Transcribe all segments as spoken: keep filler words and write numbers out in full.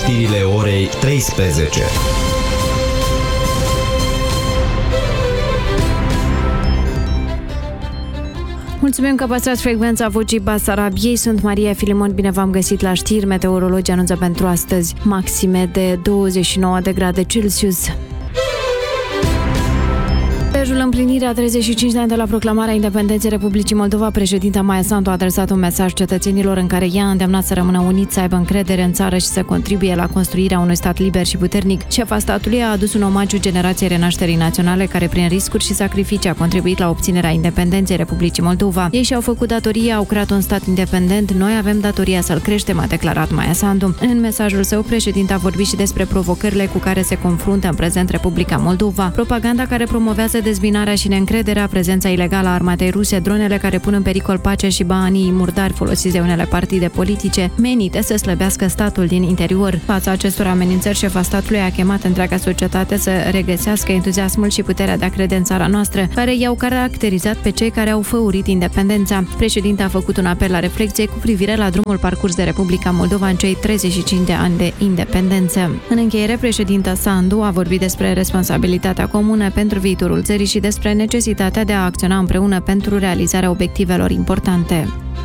știrile orei treisprezece. Mulțumim că păstrați frecvența Vocii Basarabiei. Sunt Maria Filimon, bine v-am găsit la știri. Meteorologii anunță pentru astăzi maxime de douăzeci și nouă de grade Celsius. Prilejul împlinirea treizeci și cinci de ani de la proclamarea independenței Republicii Moldova, președinta Maia Sandu a adresat un mesaj cetățenilor în care ea a îndemnat să rămână uniți, să aibă încredere în țară și să contribuie la construirea unui stat liber și puternic. Șefa statului a adus un omagiu generației renașterii naționale care, prin riscuri și sacrificii, a contribuit la obținerea independenței Republicii Moldova. Ei și-au făcut datoria, au creat un stat independent, noi avem datoria să-l creștem, a declarat Maia Sandu. În mesajul său, președinta a vorbit și despre provocările cu care se confruntă în prezent Republica Moldova. Propaganda care promovează dezbinarea și neîncrederea, prezența ilegală a armatei ruse, dronele care pun în pericol pacea și banii murdari folosiți de unele partide politice, menite să slăbească statul din interior. Fața acestor amenințări, șefa statului a chemat întreaga societate să regăsească entuziasmul și puterea de a crede în țara noastră, care i-au caracterizat pe cei care au făurit independența. Președinta a făcut un apel la reflecție cu privire la drumul parcurs de Republica Moldova în cei treizeci și cinci de ani de independență. În încheiere, președinta Sandu a vorbit despre responsabilitatea comună pentru viitorul țării și despre necesitatea de a acționa împreună pentru realizarea obiectivelor importante.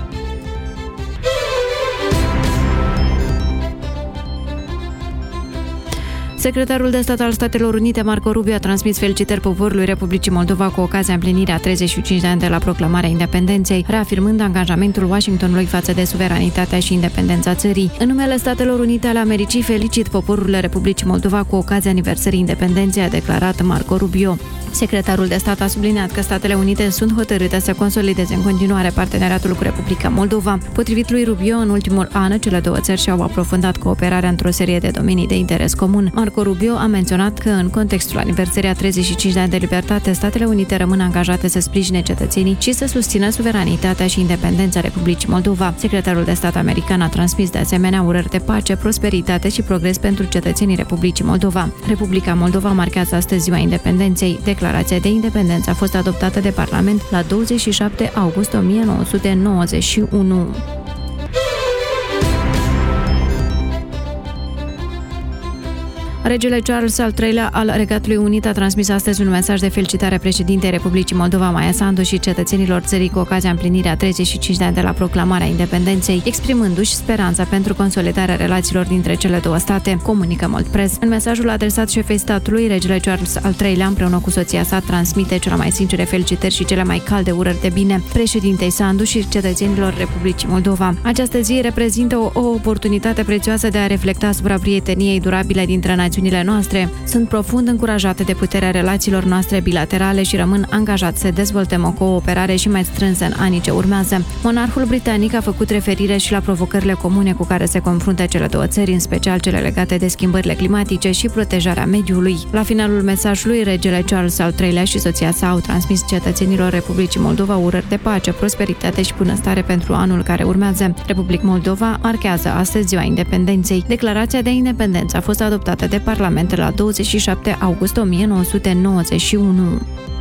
Secretarul de stat al Statelor Unite, Marco Rubio, a transmis felicitări poporului Republicii Moldova cu ocazia împlinirii a treizeci și cinci de ani de la proclamarea independenței, reafirmând angajamentul Washingtonului față de suveranitatea și independența țării. În numele Statelor Unite ale Americii, felicit poporul Republicii Moldova cu ocazia aniversării independenței, a declarat Marco Rubio. Secretarul de stat a subliniat că Statele Unite sunt hotărâte să consolideze în continuare parteneriatul cu Republica Moldova. Potrivit lui Rubio, în ultimul an, cele două țări și-au aprofundat cooperarea într-o serie de domenii de interes comun. Marco Rubio a menționat că, în contextul aniversării a treizeci și cinci de ani de libertate, Statele Unite rămân angajate să sprijine cetățenii și să susțină suveranitatea și independența Republicii Moldova. Secretarul de stat american a transmis de asemenea urări de pace, prosperitate și progres pentru cetățenii Republicii Moldova. Republica Moldova marchează astăzi ziua independenței. Declarația de independență a fost adoptată de Parlament la douăzeci și șapte august o mie nouă sute nouăzeci și unu. Regele Charles al treilea al Regatului Unit a transmis astăzi un mesaj de felicitare președintei Republicii Moldova, Maia Sandu, și cetățenilor țării cu ocazia împlinirii a treizeci și cinci de ani de la proclamarea independenței, exprimându-și speranța pentru consolidarea relațiilor dintre cele două state, comunică Mold Press. În mesajul adresat șefei statului, regele Charles al treilea, împreună cu soția sa, transmite cele mai sincere felicitări și cele mai calde urări de bine președintei Sandu și cetățenilor Republicii Moldova. Această zi reprezintă o, o oportunitate prețioasă de a reflecta asupra prieteniei durabile dintre națiunile noastre. Sunt profund încurajate de puterea relațiilor noastre bilaterale și rămân angajat să dezvoltăm o cooperare și mai strânsă în anii ce urmează. Monarhul britanic a făcut referire și la provocările comune cu care se confruntă cele două țări, în special cele legate de schimbările climatice și protejarea mediului. La finalul mesajului, regele Charles al treilea și soția sa au transmis cetățenilor Republicii Moldova urări de pace, prosperitate și bunăstare pentru anul care urmează. Republica Moldova marchează astăzi ziua independenței. Declarația de independență a fost adoptată de Parlament la douăzeci și șapte august o mie nouă sute nouăzeci și unu.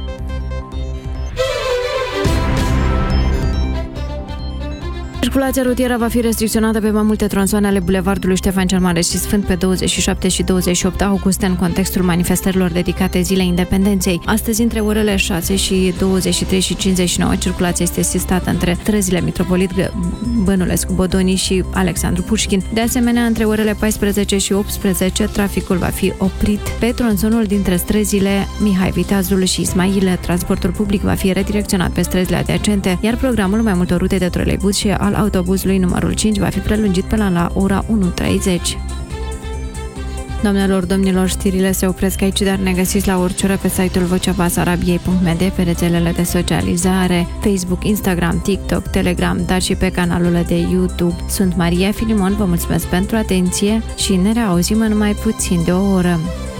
Circulația rutieră va fi restricționată pe mai multe tronsoane ale bulevardului Ștefan cel Mare și Sfânt pe douăzeci și șapte și douăzeci și opt august în contextul manifestărilor dedicate Zilei Independenței. Astăzi, între orele șase și douăzeci și trei și cincizeci și nouă, circulația este sistată între străzile Mitropolit Bănulescu Bodoni și Alexandru Pușkin. De asemenea, între orele paisprezece și optsprezece, traficul va fi oprit pe tronsonul dintre străzile Mihai Viteazul și Ismail. Transportul public va fi redirecționat pe străzile adiacente, iar programul mai multor rute de troleibuz și al autobuzului numărul cinci va fi prelungit până la ora unu treizeci. Doamnelor, domnilor, știrile se opresc aici, dar ne găsiți la orice oră pe site-ul vocea basarabiei punct m d, pe rețelele de socializare, Facebook, Instagram, TikTok, Telegram, dar și pe canalul de YouTube. Sunt Maria Filimon, vă mulțumesc pentru atenție și ne reauzim în mai puțin de o oră.